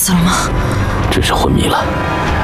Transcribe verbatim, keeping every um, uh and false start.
死了吗？ 只是昏迷了。